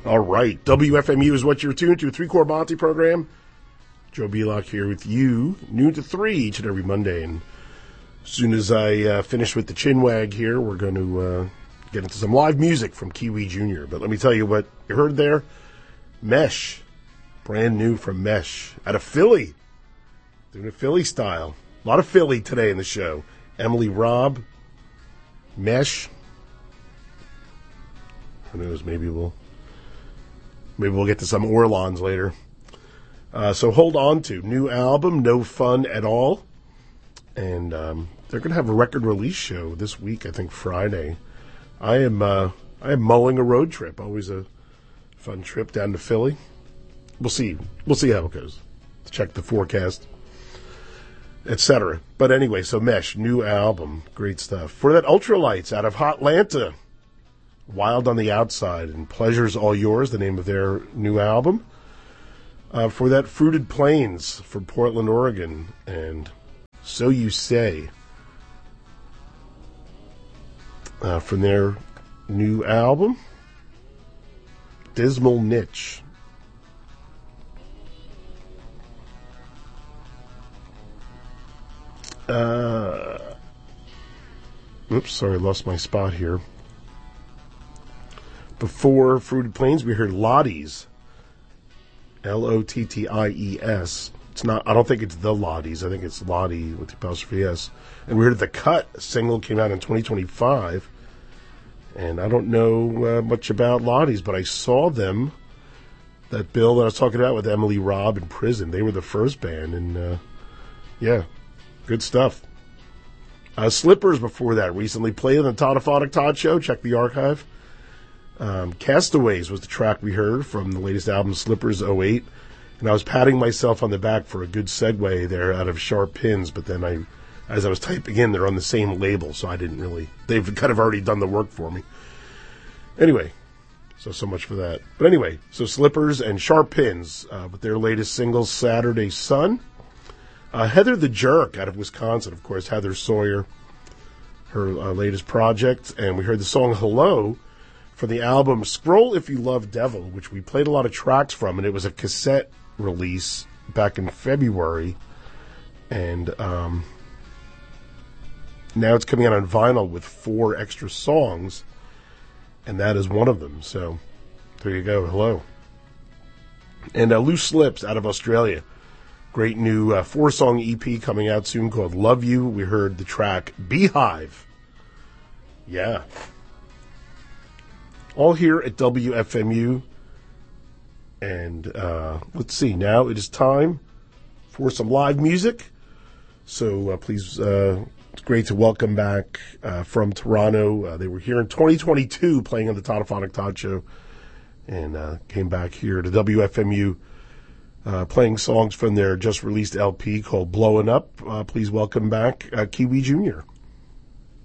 All right, WFMU is what you're tuned to. Three Core Monty program. Joe Belock here with you, noon to 3 each and every Monday. And as soon as I finish with the chinwag here, we're going to get into some live music from Kiwi Jr. But let me tell you what you heard there. Mesh, brand new from Mesh, out of Philly. Doing a Philly style. A lot of Philly today in the show. Emily Robb, Mesh. Who knows, maybe we'll get to some Orlons later. So hold on to new album, No Fun at All. And they're going to have a record release show this week, I think Friday. I am mulling a road trip. Always a fun trip down to Philly. We'll see how it goes. Check the forecast, etc. But anyway, so Mesh, new album, great stuff. For that, Ultralights out of Hotlanta, Wild on the Outside and Pleasure's All Yours, the name of their new album. For that, Fruited Plains from Portland, Oregon, and So You Say from their new album, Dismal Niche. Oops, sorry, lost my spot here. Before Fruited Plains, we heard Lotties. Lotties. It's not. I don't think it's the Lotties. I think it's Lottie with the apostrophe S. And we heard The Cut. A single came out in 2025. And I don't know much about Lotties, but I saw them. That bill that I was talking about with Emily Robb in prison. They were the first band, and yeah, good stuff. Slippers before that recently played on the Todd Todd Show. Check the archive. Castaways was the track we heard from the latest album, Slippers 08. And I was patting myself on the back for a good segue there out of Sharp Pins, but then as I was typing in, they're on the same label, so I didn't really, they've kind of already done the work for me. Anyway, so much for that. But anyway, so Slippers and Sharp Pins with their latest single, Saturday Sun. Heather the Jerk out of Wisconsin, of course, Heather Sawyer, her latest project. And we heard the song Hello for the album Scroll If You Love Devil, which we played a lot of tracks from, and it was a cassette release back in February. And now it's coming out on vinyl with 4 extra songs, and that is one of them. So there you go, Hello. And Loose Lips out of Australia. Great new 4-song EP coming out soon called Love You. We heard the track Beehive. Yeah. All here at WFMU. And let's see, now it is time for some live music. So please, it's great to welcome back from Toronto. They were here in 2022 playing on the Todd Todd Show, and came back here to WFMU playing songs from their just released LP called Blowin' Up. Please welcome back Kiwi Jr.